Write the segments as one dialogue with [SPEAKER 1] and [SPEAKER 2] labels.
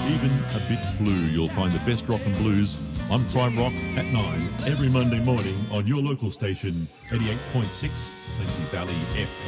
[SPEAKER 1] even a bit blue. You'll find the best rock and blues on Prime Rock at 9 every Monday morning on your local station, 88.6 Plenty Valley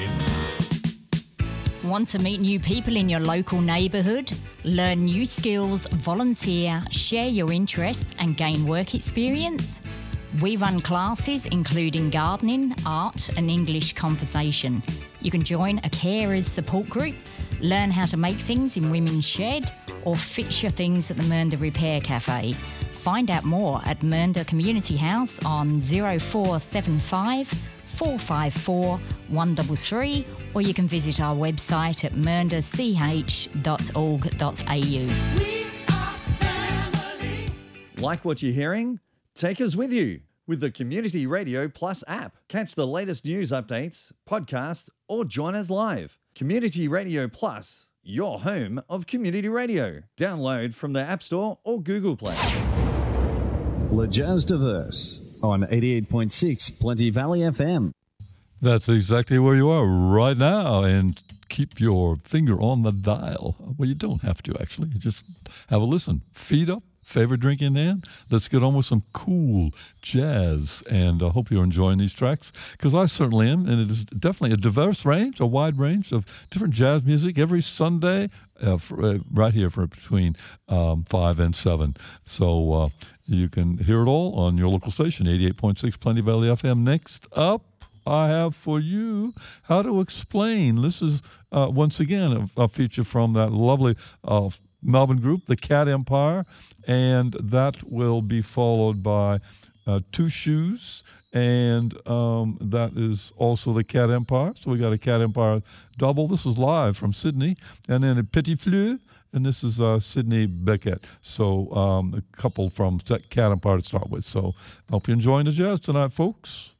[SPEAKER 1] FM.
[SPEAKER 2] Want to meet new people in your local neighbourhood? Learn new skills, volunteer, share your interests and gain work experience? We run classes including gardening, art and English conversation. You can join a carers support group, learn how to make things in Women's Shed or fix your things at the Mernda Repair Cafe. Find out more at Mernda Community House on 0475 454 133 or you can visit our website at mernda.ch.org.au.
[SPEAKER 3] Like what you're hearing? Take us with you with the Community Radio Plus app. Catch the latest news updates, podcasts, or join us live. Community Radio Plus, your home of community radio. Download from the App Store or Google Play.
[SPEAKER 4] Le Jazz Diverse on 88.6 Plenty Valley FM.
[SPEAKER 5] That's exactly where you are right now, and keep your finger on the dial. Well, you don't have to, actually. You just have a listen. Feet up. Favorite drink in hand? Let's get on with some cool jazz, and I hope you're enjoying these tracks, because I certainly am, and it is definitely a diverse range, a wide range of different jazz music every Sunday, right here for between 5 and 7. So you can hear it all on your local station, 88.6 Plenty Valley FM. Next up, I have for you How to Explain. This is, once again, a feature from that lovely Melbourne group, the Cat Empire, and that will be followed by Two Shoes, and that is also the Cat Empire. So we got a Cat Empire double. This is live from Sydney, and then a Petit Fleu, and this is Sydney Beckett. So a couple from Cat Empire to start with. So I hope you're enjoying the jazz tonight, folks.